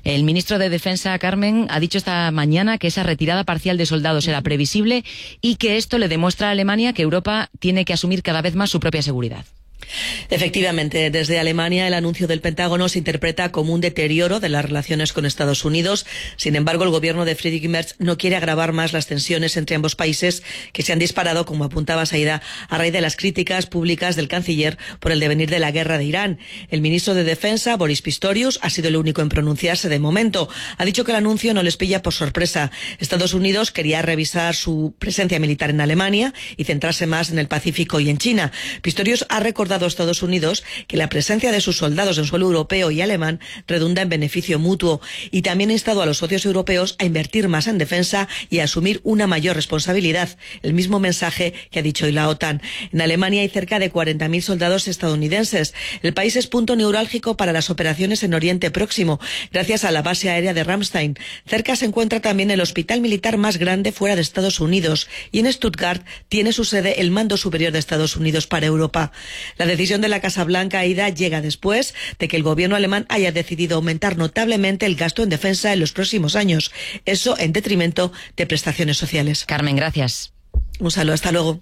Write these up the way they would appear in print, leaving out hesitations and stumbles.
El ministro de Defensa, Carmen, ha dicho esta mañana que esa retirada parcial de soldados era previsible y que esto le demuestra a Alemania que Europa tiene que asumir cada vez más su propia seguridad. Efectivamente, desde Alemania el anuncio del Pentágono se interpreta como un deterioro de las relaciones con Estados Unidos. Sin embargo, el gobierno de Friedrich Merz no quiere agravar más las tensiones entre ambos países, que se han disparado, como apuntaba Saida, a raíz de las críticas públicas del canciller por el devenir de la guerra de Irán. El ministro de Defensa, Boris Pistorius, ha sido el único en pronunciarse de momento. Ha dicho que el anuncio no les pilla por sorpresa. Estados Unidos quería revisar su presencia militar en Alemania y centrarse más en el Pacífico y en China. Pistorius ha recordado a Estados Unidos que la presencia de sus soldados en suelo europeo y alemán redunda en beneficio mutuo, y también ha instado a los socios europeos a invertir más en defensa y a asumir una mayor responsabilidad, el mismo mensaje que ha dicho hoy la OTAN. En Alemania hay cerca de 40.000 soldados estadounidenses. El país es punto neurálgico para las operaciones en Oriente Próximo, gracias a la base aérea de Ramstein. Cerca se encuentra también el hospital militar más grande fuera de Estados Unidos, y en Stuttgart tiene su sede el Mando Superior de Estados Unidos para Europa. La decisión de la Casa Blanca, Aida, llega después de que el gobierno alemán haya decidido aumentar notablemente el gasto en defensa en los próximos años. Eso en detrimento de prestaciones sociales. Carmen, gracias. Un saludo, hasta luego.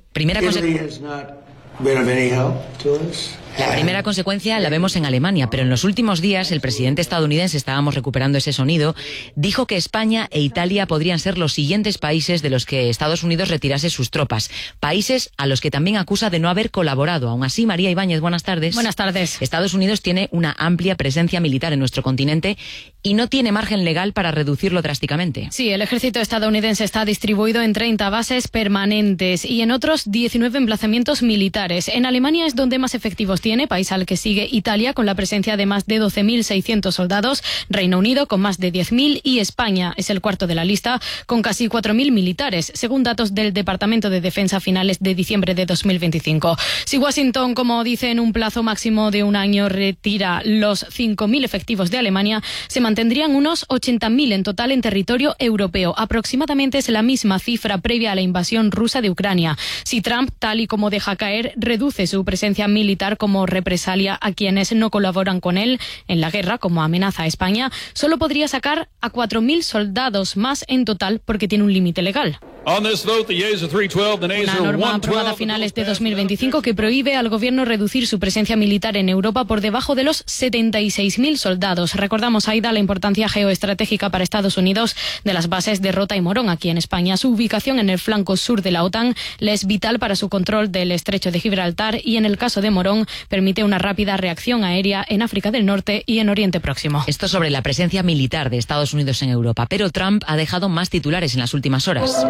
La primera consecuencia la vemos en Alemania, pero en los últimos días el presidente estadounidense, estábamos recuperando ese sonido, dijo que España e Italia podrían ser los siguientes países de los que Estados Unidos retirase sus tropas. Países a los que también acusa de no haber colaborado. Aún así, María Ibáñez, buenas tardes. Buenas tardes. Estados Unidos tiene una amplia presencia militar en nuestro continente y no tiene margen legal para reducirlo drásticamente. Sí, el ejército estadounidense está distribuido en 30 bases permanentes y en otros 19 emplazamientos militares. En Alemania es donde más efectivos tiene, país al que sigue Italia con la presencia de más de 12.600 soldados, Reino Unido con más de 10.000 y España es el cuarto de la lista con casi 4.000 militares, según datos del Departamento de Defensa a finales de diciembre de 2025. Si Washington, como dice, en un plazo máximo de un año retira los 5.000 efectivos de Alemania, se mantendrían unos 80.000 en total en territorio europeo. Aproximadamente es la misma cifra previa a la invasión rusa de Ucrania. Si Trump, tal y como deja caer, reduce su presencia militar como represalia a quienes no colaboran con él en la guerra, como amenaza a España, solo podría sacar a 4.000 soldados más en total porque tiene un límite legal. Una norma aprobada a finales de 2025 que prohíbe al gobierno reducir su presencia militar en Europa por debajo de los 76.000 soldados. Recordamos, Aida, la importancia geoestratégica para Estados Unidos de las bases de Rota y Morón aquí en España. Su ubicación en el flanco sur de la OTAN le es vital para su control del estrecho de Gibraltar y, en el caso de Morón, permite una rápida reacción aérea en África del Norte y en Oriente Próximo. Esto sobre la presencia militar de Estados Unidos en Europa, pero Trump ha dejado más titulares en las últimas horas.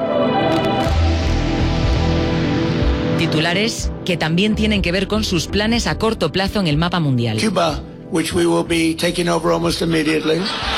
Titulares que también tienen que ver con sus planes a corto plazo en el mapa mundial. Cuba, which we will be taking over almost immediately.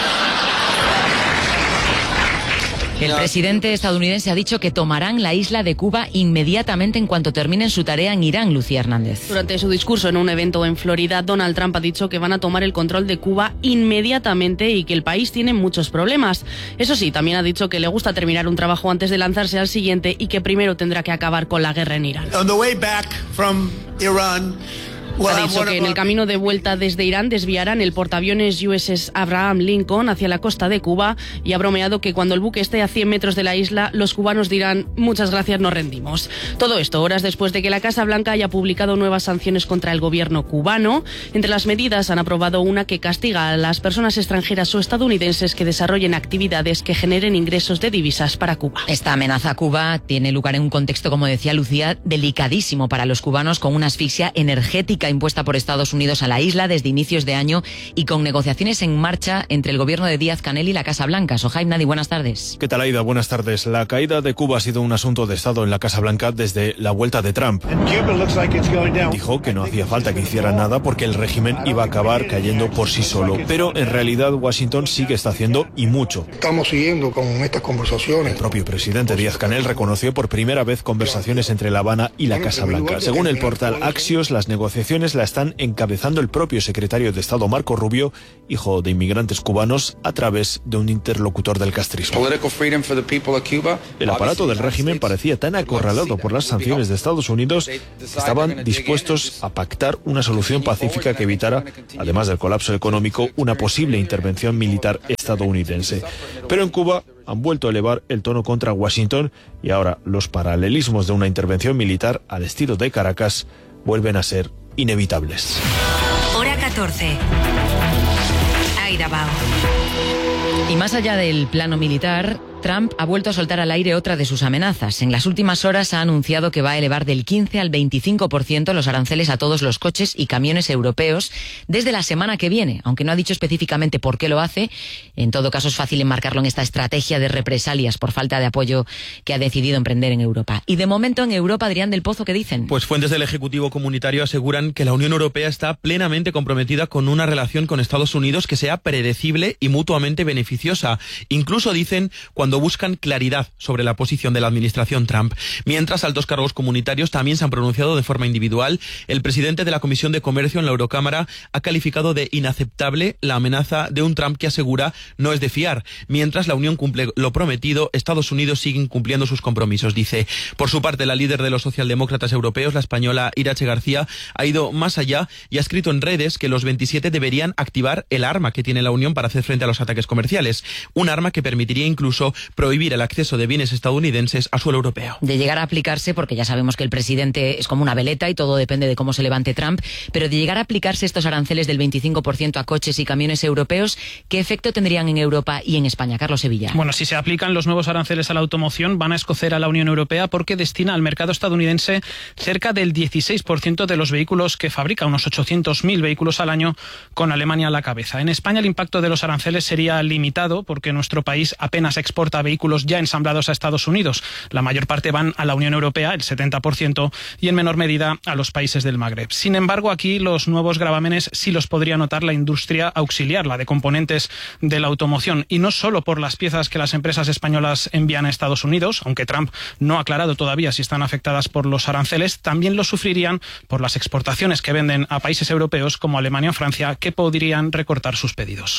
El presidente estadounidense ha dicho que tomarán la isla de Cuba inmediatamente en cuanto terminen su tarea en Irán, Lucía Hernández. Durante su discurso en un evento en Florida, Donald Trump ha dicho que van a tomar el control de Cuba inmediatamente y que el país tiene muchos problemas. Eso sí, también ha dicho que le gusta terminar un trabajo antes de lanzarse al siguiente y que primero tendrá que acabar con la guerra en Irán. On the way back from Iran, ha dicho que en el camino de vuelta desde Irán desviarán el portaaviones USS Abraham Lincoln hacia la costa de Cuba y ha bromeado que cuando el buque esté a 100 metros de la isla, los cubanos dirán muchas gracias, nos rendimos. Todo esto horas después de que la Casa Blanca haya publicado nuevas sanciones contra el gobierno cubano. Entre las medidas han aprobado una que castiga a las personas extranjeras o estadounidenses que desarrollen actividades que generen ingresos de divisas para Cuba. Esta amenaza a Cuba tiene lugar en un contexto, como decía Lucía, delicadísimo para los cubanos, con una asfixia energética impuesta por Estados Unidos a la isla desde inicios de año y con negociaciones en marcha entre el gobierno de Díaz-Canel y la Casa Blanca. Sohaib Nadi, buenas tardes. ¿Qué tal, Aida? Buenas tardes. La caída de Cuba ha sido un asunto de Estado en la Casa Blanca desde la vuelta de Trump. Dijo que no hacía falta que hiciera nada porque el régimen iba a acabar cayendo por sí solo. Pero en realidad Washington sí que está haciendo y mucho. Estamos siguiendo con estas conversaciones. El propio presidente Díaz-Canel reconoció por primera vez conversaciones entre La Habana y la Casa Blanca. Según el portal Axios, las negociaciones negociaciones la están encabezando el propio secretario de Estado Marco Rubio, hijo de inmigrantes cubanos, a través de un interlocutor del castrismo. El aparato del régimen parecía tan acorralado por las sanciones de Estados Unidos que estaban dispuestos a pactar una solución pacífica que evitara, además del colapso económico, una posible intervención militar estadounidense. Pero en Cuba han vuelto a elevar el tono contra Washington y ahora los paralelismos de una intervención militar al estilo de Caracas vuelven a ser inevitables. Hora 14. Aida Bao. Y más allá del plano militar, Trump ha vuelto a soltar al aire otra de sus amenazas. En las últimas horas ha anunciado que va a elevar del 15 al 25% los aranceles a todos los coches y camiones europeos desde la semana que viene, aunque no ha dicho específicamente por qué lo hace. En todo caso, es fácil enmarcarlo en esta estrategia de represalias por falta de apoyo que ha decidido emprender en Europa. Y de momento en Europa, Adrián del Pozo, ¿qué dicen? Pues fuentes del Ejecutivo Comunitario aseguran que la Unión Europea está plenamente comprometida con una relación con Estados Unidos que sea predecible y mutuamente beneficiosa. Incluso dicen cuando buscan claridad sobre la posición de la administración Trump. Mientras, altos cargos comunitarios también se han pronunciado de forma individual. El presidente de la Comisión de Comercio en la Eurocámara ha calificado de inaceptable la amenaza de un Trump que asegura no es de fiar. Mientras la Unión cumple lo prometido, Estados Unidos sigue incumpliendo sus compromisos, dice. Por su parte, la líder de los socialdemócratas europeos, la española Iratxe García, ha ido más allá y ha escrito en redes que los 27 deberían activar el arma que tiene la Unión para hacer frente a los ataques comerciales. Un arma que permitiría incluso prohibir el acceso de bienes estadounidenses a suelo europeo. De llegar a aplicarse, porque ya sabemos que el presidente es como una veleta y todo depende de cómo se levante Trump, pero de llegar a aplicarse estos aranceles del 25% a coches y camiones europeos, ¿qué efecto tendrían en Europa y en España? Carlos Sevilla. Bueno, si se aplican los nuevos aranceles a la automoción, van a escocer a la Unión Europea porque destina al mercado estadounidense cerca del 16% de los vehículos que fabrica, unos 800.000 vehículos al año, con Alemania a la cabeza. En España el impacto de los aranceles sería limitado porque nuestro país apenas exporta vehículos ya ensamblados a Estados Unidos. La mayor parte van a la Unión Europea, el 70%, y en menor medida a los países del Magreb. Sin embargo, aquí los nuevos gravámenes sí los podría notar la industria auxiliar, la de componentes de la automoción, y no solo por las piezas que las empresas españolas envían a Estados Unidos, aunque Trump no ha aclarado todavía si están afectadas por los aranceles, también lo sufrirían por las exportaciones que venden a países europeos como Alemania o Francia, que podrían recortar sus pedidos.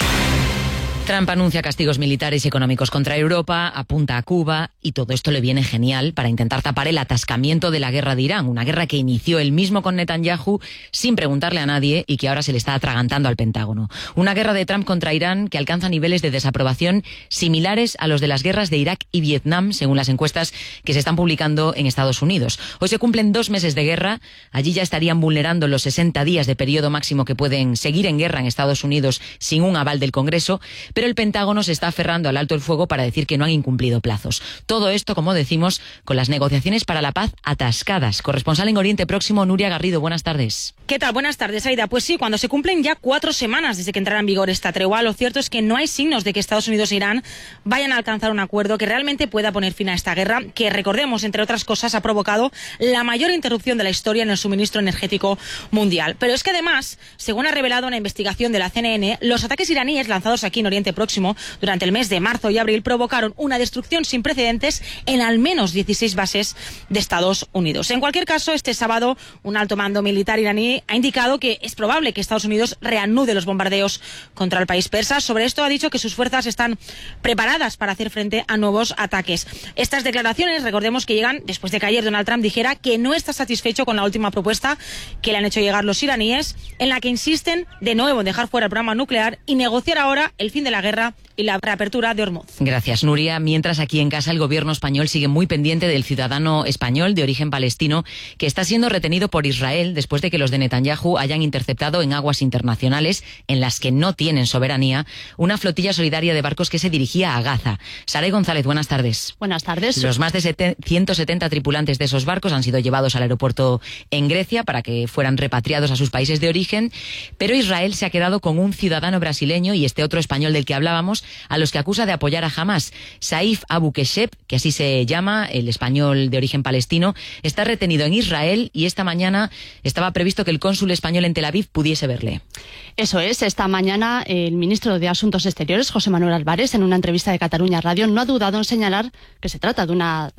Trump anuncia castigos militares y económicos contra Europa, apunta a Cuba y todo esto le viene genial para intentar tapar el atascamiento de la guerra de Irán, una guerra que inició él mismo con Netanyahu sin preguntarle a nadie y que ahora se le está atragantando al Pentágono. Una guerra de Trump contra Irán que alcanza niveles de desaprobación similares a los de las guerras de Irak y Vietnam, según las encuestas que se están publicando en Estados Unidos. Hoy se cumplen 2 meses de guerra, allí ya estarían vulnerando los 60 días de periodo máximo que pueden seguir en guerra en Estados Unidos sin un aval del Congreso, pero el Pentágono se está aferrando al alto el fuego para decir que no han incumplido plazos. Todo esto, como decimos, con las negociaciones para la paz atascadas. Corresponsal en Oriente Próximo, Nuria Garrido, buenas tardes. ¿Qué tal? Buenas tardes, Aida. Pues sí, cuando se cumplen ya 4 semanas desde que entrara en vigor esta tregua, lo cierto es que no hay signos de que Estados Unidos e Irán vayan a alcanzar un acuerdo que realmente pueda poner fin a esta guerra, que, recordemos, entre otras cosas, ha provocado la mayor interrupción de la historia en el suministro energético mundial. Pero es que además, según ha revelado una investigación de la CNN, los ataques iraníes lanzados aquí en Oriente Próximo durante el mes de marzo y abril provocaron una destrucción sin precedentes en al menos 16 bases de Estados Unidos. En cualquier caso, este sábado un alto mando militar iraní ha indicado que es probable que Estados Unidos reanude los bombardeos contra el país persa. Sobre esto ha dicho que sus fuerzas están preparadas para hacer frente a nuevos ataques. Estas declaraciones, recordemos que llegan después de que ayer Donald Trump dijera que no está satisfecho con la última propuesta que le han hecho llegar los iraníes, en la que insisten de nuevo en dejar fuera el programa nuclear y negociar ahora el fin de la guerra y la reapertura de Hormuz. Gracias, Nuria. Mientras aquí en casa el gobierno español sigue muy pendiente del ciudadano español de origen palestino que está siendo retenido por Israel después de que los de Netanyahu hayan interceptado en aguas internacionales en las que no tienen soberanía una flotilla solidaria de barcos que se dirigía a Gaza. Saray González, buenas tardes. Buenas tardes. Los más de 170 tripulantes de esos barcos han sido llevados al aeropuerto en Grecia para que fueran repatriados a sus países de origen, pero Israel se ha quedado con un ciudadano brasileño y este otro español del que hablábamos a los que acusa de apoyar a Hamás. Saif Abu Keshep, que así se llama, el español de origen palestino, está retenido en Israel y esta mañana estaba previsto que el cónsul español en Tel Aviv pudiese verle. Eso es, esta mañana el ministro de Asuntos Exteriores, José Manuel Álvarez, en una entrevista de Cataluña Radio, no ha dudado en señalar que se trata de una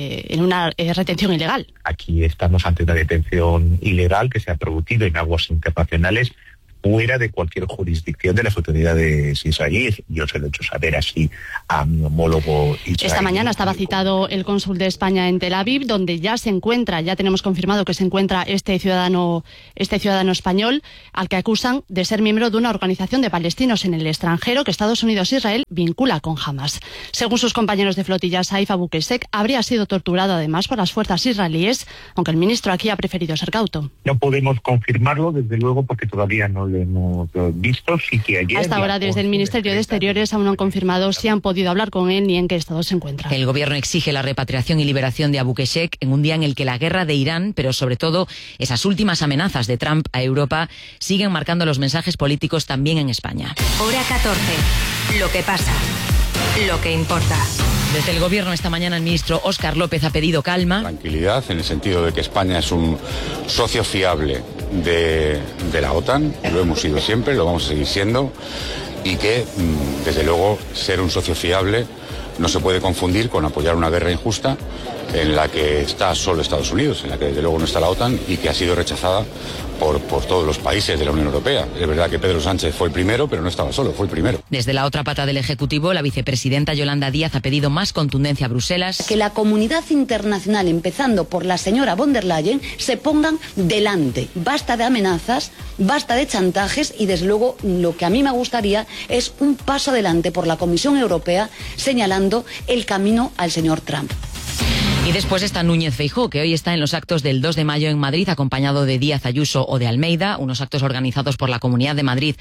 retención ilegal. Aquí estamos ante una detención ilegal que se ha producido en aguas internacionales fuera de cualquier jurisdicción de las autoridades israelíes. Yo se lo he hecho saber así a mi homólogo israelí. Esta mañana estaba citado el cónsul de España en Tel Aviv, donde ya tenemos confirmado que se encuentra este ciudadano español, al que acusan de ser miembro de una organización de palestinos en el extranjero que Estados Unidos e Israel vincula con Hamás. Según sus compañeros de flotilla, Saif Abu Keshep habría sido torturado además por las fuerzas israelíes, aunque el ministro aquí ha preferido ser cauto. No podemos confirmarlo, desde luego, porque todavía no lo hemos visto. Sí que ayer, hasta ahora, desde el Ministerio de Exteriores aún no han confirmado si han podido hablar con él ni en qué estado se encuentra. El gobierno exige la repatriación y liberación de Abu Keshep en un día en el que la guerra de Irán, pero sobre todo esas últimas amenazas de Trump a Europa, siguen marcando los mensajes políticos también en España. Hora 14. Lo que pasa. Lo que importa. Desde el gobierno esta mañana el ministro Óscar López ha pedido calma. Tranquilidad en el sentido de que España es un socio fiable de la OTAN, lo hemos sido siempre, lo vamos a seguir siendo, y que desde luego ser un socio fiable no se puede confundir con apoyar una guerra injusta en la que está solo Estados Unidos, en la que desde luego no está la OTAN y que ha sido rechazada por todos los países de la Unión Europea. Es verdad que Pedro Sánchez fue el primero, pero no estaba solo, fue el primero. Desde la otra pata del Ejecutivo, la vicepresidenta Yolanda Díaz ha pedido más contundencia a Bruselas. Que la comunidad internacional, empezando por la señora von der Leyen, se pongan delante. Basta de amenazas, basta de chantajes y, desde luego, lo que a mí me gustaría es un paso adelante por la Comisión Europea señalando el camino al señor Trump. Y después está Núñez Feijóo, que hoy está en los actos del 2 de mayo en Madrid, acompañado de Díaz Ayuso o de Almeida, unos actos organizados por la Comunidad de Madrid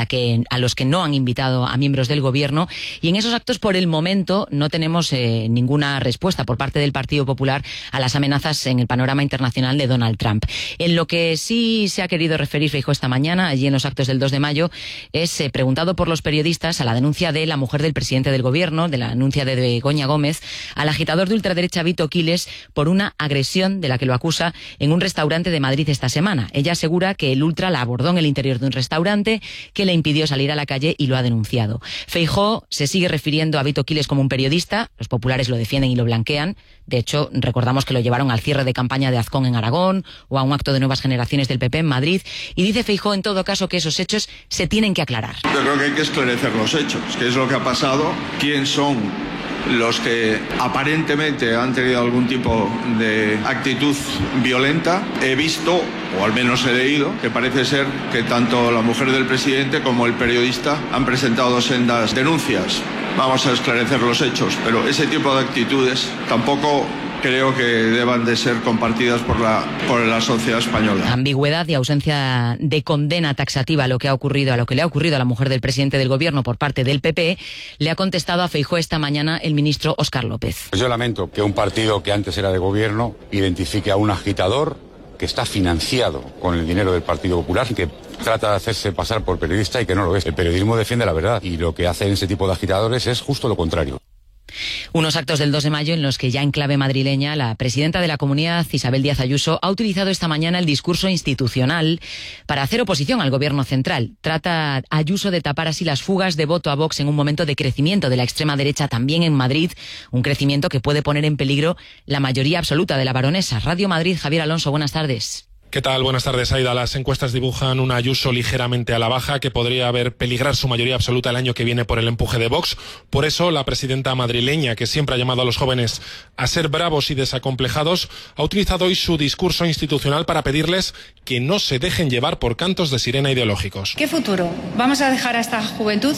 a los que no han invitado a miembros del Gobierno. Y en esos actos, por el momento, no tenemos ninguna respuesta por parte del Partido Popular a las amenazas en el panorama internacional de Donald Trump. En lo que sí se ha querido referir Feijóo esta mañana, allí en los actos del 2 de mayo, es preguntado por los periodistas a la denuncia de la mujer del presidente del Gobierno, de la denuncia de Begoña Gómez, al agitador de ultraderecha Vito Quiles por una agresión de la que lo acusa en un restaurante de Madrid esta semana. Ella asegura que el ultra la abordó en el interior de un restaurante, que le impidió salir a la calle y lo ha denunciado. Feijóo se sigue refiriendo a Vito Quiles como un periodista, los populares lo defienden y lo blanquean. De hecho, recordamos que lo llevaron al cierre de campaña de Azcón en Aragón o a un acto de Nuevas Generaciones del PP en Madrid, y dice Feijóo en todo caso que esos hechos se tienen que aclarar. Yo creo que hay que esclarecer los hechos, qué es lo que ha pasado, quién son los que aparentemente han tenido algún tipo de actitud violenta. He visto, o al menos he leído, que parece ser que tanto la mujer del presidente como el periodista han presentado sendas denuncias. Vamos a esclarecer los hechos, pero ese tipo de actitudes tampoco creo que deban de ser compartidas por la sociedad española. Ambigüedad y ausencia de condena taxativa a lo que le ha ocurrido a la mujer del presidente del Gobierno por parte del PP, le ha contestado a Feijóo esta mañana el ministro Óscar López. Yo lamento que un partido que antes era de gobierno identifique a un agitador que está financiado con el dinero del Partido Popular, que trata de hacerse pasar por periodista y que no lo es. El periodismo defiende la verdad y lo que hacen ese tipo de agitadores es justo lo contrario. Unos actos del 2 de mayo en los que ya en clave madrileña la presidenta de la Comunidad, Isabel Díaz Ayuso, ha utilizado esta mañana el discurso institucional para hacer oposición al Gobierno central. Trata Ayuso de tapar así las fugas de voto a Vox en un momento de crecimiento de la extrema derecha también en Madrid, un crecimiento que puede poner en peligro la mayoría absoluta de la baronesa. Radio Madrid, Javier Alonso, buenas tardes. ¿Qué tal? Buenas tardes, Aida. Las encuestas dibujan una Ayuso ligeramente a la baja que podría ver peligrar su mayoría absoluta el año que viene por el empuje de Vox. Por eso, la presidenta madrileña, que siempre ha llamado a los jóvenes a ser bravos y desacomplejados, ha utilizado hoy su discurso institucional para pedirles que no se dejen llevar por cantos de sirena ideológicos. ¿Qué futuro vamos a dejar a esta juventud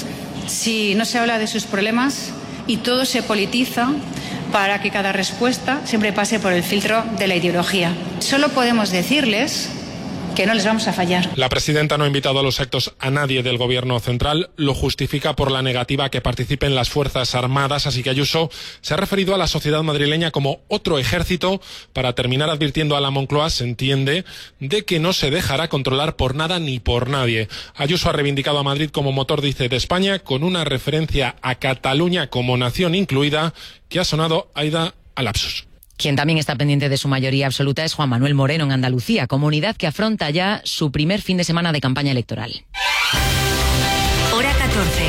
si no se habla de sus problemas y todo se politiza para que cada respuesta siempre pase por el filtro de la ideología? Solo podemos decirles que no les vamos a fallar. La presidenta no ha invitado a los actos a nadie del gobierno central, lo justifica por la negativa a que participen las Fuerzas Armadas, así que Ayuso se ha referido a la sociedad madrileña como otro ejército, para terminar advirtiendo a la Moncloa, se entiende, de que no se dejará controlar por nada ni por nadie. Ayuso ha reivindicado a Madrid como motor, dice, de España, con una referencia a Cataluña como nación incluida, que ha sonado, Aida, a lapsus. Quien también está pendiente de su mayoría absoluta es Juan Manuel Moreno en Andalucía, comunidad que afronta ya su primer fin de semana de campaña electoral. Hora 14.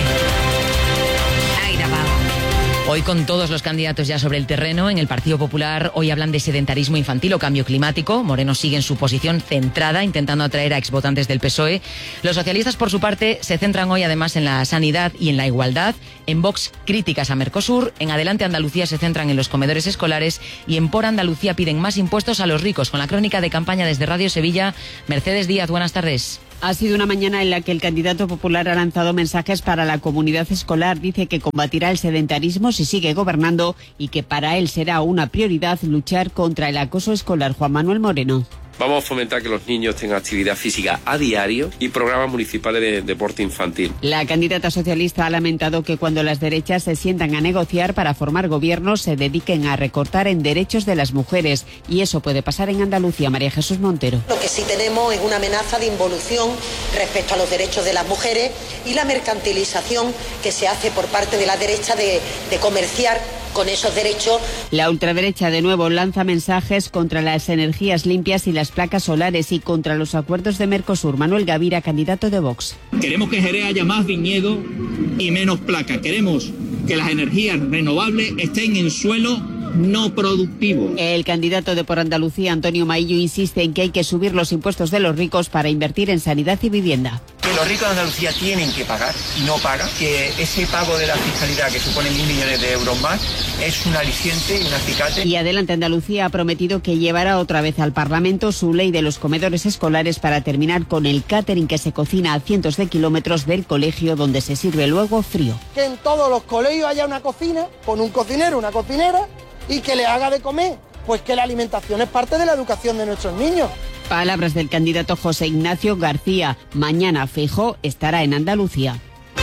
Aida Bao. Hoy con todos los candidatos ya sobre el terreno, en el Partido Popular hoy hablan de sedentarismo infantil o cambio climático. Moreno sigue en su posición centrada, intentando atraer a exvotantes del PSOE. Los socialistas, por su parte, se centran hoy además en la sanidad y en la igualdad. En Vox, críticas a Mercosur. En Adelante Andalucía se centran en los comedores escolares. Y en Por Andalucía piden más impuestos a los ricos. Con la crónica de campaña desde Radio Sevilla, Mercedes Díaz, buenas tardes. Ha sido una mañana en la que el candidato popular ha lanzado mensajes para la comunidad escolar. Dice que combatirá el sedentarismo si sigue gobernando y que para él será una prioridad luchar contra el acoso escolar. Juan Manuel Moreno. Vamos a fomentar que los niños tengan actividad física a diario y programas municipales de deporte infantil. La candidata socialista ha lamentado que cuando las derechas se sientan a negociar para formar gobierno se dediquen a recortar en derechos de las mujeres. Y eso puede pasar en Andalucía. María Jesús Montero. Lo que sí tenemos es una amenaza de involución respecto a los derechos de las mujeres y la mercantilización que se hace por parte de la derecha de comerciar con esos derechos. La ultraderecha de nuevo lanza mensajes contra las energías limpias y las placas solares y contra los acuerdos de Mercosur. Manuel Gavira, candidato de Vox. Queremos que en Jerez haya más viñedo y menos placas. Queremos que las energías renovables estén en suelo no productivo. El candidato de Por Andalucía, Antonio Maillo, insiste en que hay que subir los impuestos de los ricos para invertir en sanidad y vivienda. Que los ricos de Andalucía tienen que pagar y no pagan, que ese pago de la fiscalidad, que supone 1.000 millones de euros más, es un aliciente y un acicate. Y Adelante Andalucía ha prometido que llevará otra vez al Parlamento su ley de los comedores escolares para terminar con el catering que se cocina a cientos de kilómetros del colegio, donde se sirve luego frío. Que en todos los colegios haya una cocina, con un cocinero, una cocinera, y que le haga de comer. Pues que la alimentación es parte de la educación de nuestros niños. Palabras del candidato José Ignacio García. Mañana Feijóo estará en Andalucía.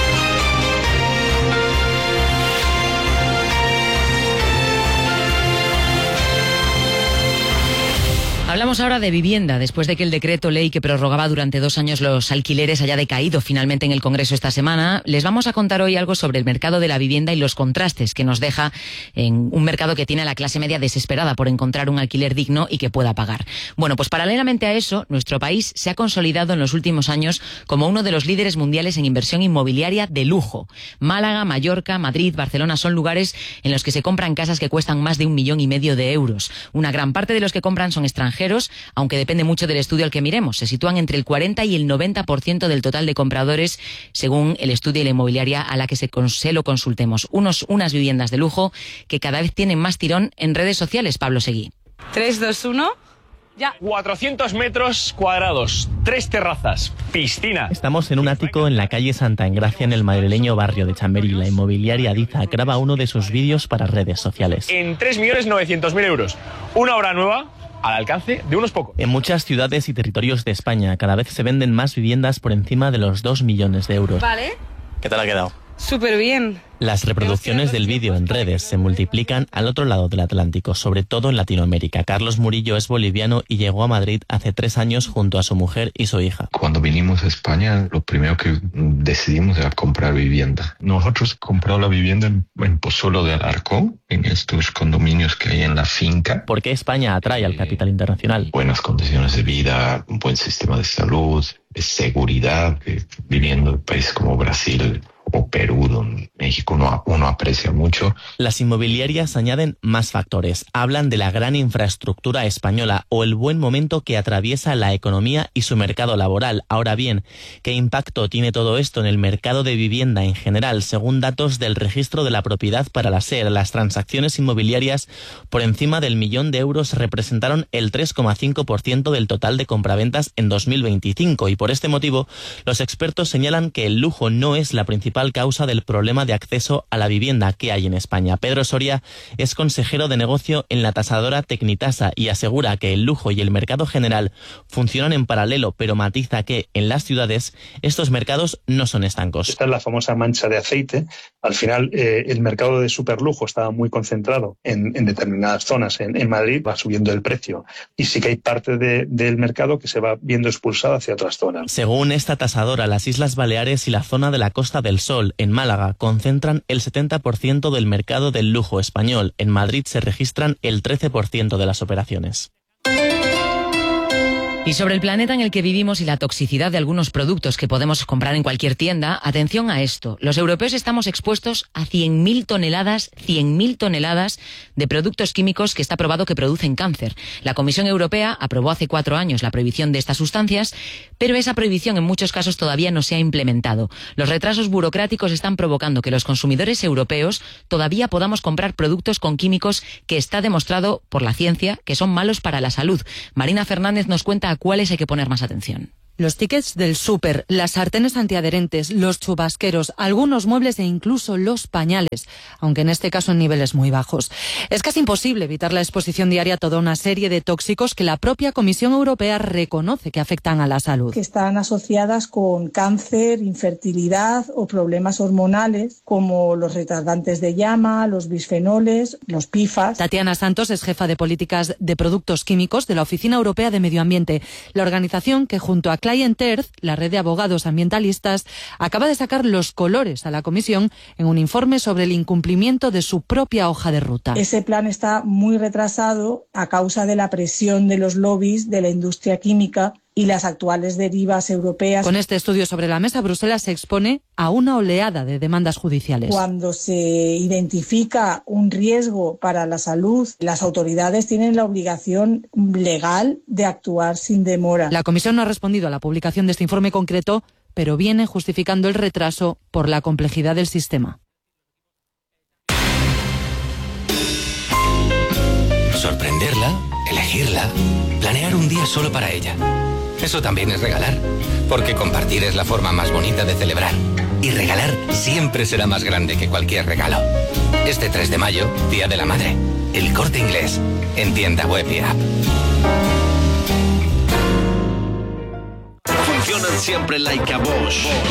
Hablamos ahora de vivienda, después de que el decreto ley que prorrogaba durante 2 años los alquileres haya decaído finalmente en el Congreso esta semana. Les vamos a contar hoy algo sobre el mercado de la vivienda y los contrastes que nos deja en un mercado que tiene a la clase media desesperada por encontrar un alquiler digno y que pueda pagar. Bueno, pues paralelamente a eso, nuestro país se ha consolidado en los últimos años como uno de los líderes mundiales en inversión inmobiliaria de lujo. Málaga, Mallorca, Madrid, Barcelona son lugares en los que se compran casas que cuestan más de 1,5 millones de euros. Una gran parte de los que compran son extranjeros, aunque depende mucho del estudio al que miremos. Se sitúan entre el 40 y el 90% del total de compradores, según el estudio de la inmobiliaria a la que se lo consultemos. Unas viviendas de lujo que cada vez tienen más tirón en redes sociales. Pablo Seguí. 3, 2, 1... Ya. 400 metros cuadrados, 3 terrazas, piscina. Estamos en un ático en la calle Santa Engracia, en el madrileño barrio de Chamberí. La inmobiliaria Adiza graba uno de sus vídeos para redes sociales. En 3.900.000 euros, una obra nueva al alcance de unos pocos. En muchas ciudades y territorios de España cada vez se venden más viviendas por encima de los 2 millones de euros. Vale. ¿Qué tal ha quedado? Súper bien. Las reproducciones del vídeo en redes se multiplican al otro lado del Atlántico, sobre todo en Latinoamérica. Carlos Murillo es boliviano y llegó a Madrid hace 3 años junto a su mujer y su hija. Cuando vinimos a España, lo primero que decidimos era comprar vivienda. Nosotros compramos la vivienda en Pozuelo de Alarcón, en estos condominios que hay en la finca. ¿Por qué España atrae al capital internacional? Buenas condiciones de vida, un buen sistema de salud, de seguridad, viviendo en países como Brasil o Perú, donde México uno aprecia mucho. Las inmobiliarias añaden más factores. Hablan de la gran infraestructura española o el buen momento que atraviesa la economía y su mercado laboral. Ahora bien, ¿qué impacto tiene todo esto en el mercado de vivienda en general? Según datos del Registro de la Propiedad para la SER, las transacciones inmobiliarias por encima del 1 millón de euros representaron el 3,5% del total de compraventas en 2025 y por este motivo los expertos señalan que el lujo no es la principal causa del problema de acceso a la vivienda vivienda que hay en España. Pedro Soria es consejero de negocio en la tasadora Tecnitasa y asegura que el lujo y el mercado general funcionan en paralelo, pero matiza que en las ciudades estos mercados no son estancos. Esta es la famosa mancha de aceite. Al final, el mercado de superlujo estaba muy concentrado en determinadas zonas. En Madrid va subiendo el precio y sí que hay parte del mercado que se va viendo expulsado hacia otras zonas. Según esta tasadora, las Islas Baleares y la zona de la Costa del Sol, en Málaga, concentran el 70% del mercado del lujo español. En Madrid se registran el 13% de las operaciones. Y sobre el planeta en el que vivimos y la toxicidad de algunos productos que podemos comprar en cualquier tienda, atención a esto. Los europeos estamos expuestos a 100.000 toneladas de productos químicos que está probado que producen cáncer. La Comisión Europea aprobó hace 4 años la prohibición de estas sustancias, pero esa prohibición en muchos casos todavía no se ha implementado. Los retrasos burocráticos están provocando que los consumidores europeos todavía podamos comprar productos con químicos que está demostrado por la ciencia que son malos para la salud. Marina Fernández nos cuenta a cuáles hay que poner más atención. Los tickets del súper, las sartenes antiadherentes, los chubasqueros, algunos muebles e incluso los pañales, aunque en este caso en niveles muy bajos. Es casi imposible evitar la exposición diaria a toda una serie de tóxicos que la propia Comisión Europea reconoce que afectan a la salud. Que están asociadas con cáncer, infertilidad o problemas hormonales como los retardantes de llama, los bisfenoles, los PFAS. Tatiana Santos es jefa de políticas de productos químicos de la Oficina Europea de Medio Ambiente, la organización que junto a Client Earth, la red de abogados ambientalistas, acaba de sacar los colores a la Comisión en un informe sobre el incumplimiento de su propia hoja de ruta. Ese plan está muy retrasado a causa de la presión de los lobbies de la industria química y las actuales derivas europeas. Con este estudio sobre la mesa, Bruselas se expone a una oleada de demandas judiciales. Cuando se identifica un riesgo para la salud, las autoridades tienen la obligación legal de actuar sin demora. La Comisión no ha respondido a la publicación de este informe concreto, pero viene justificando el retraso por la complejidad del sistema. Sorprenderla, elegirla, planear un día solo para ella. Eso también es regalar, porque compartir es la forma más bonita de celebrar. Y regalar siempre será más grande que cualquier regalo. Este 3 de mayo, Día de la Madre. El Corte Inglés, en tienda web y app. Funcionan siempre like a Bosch.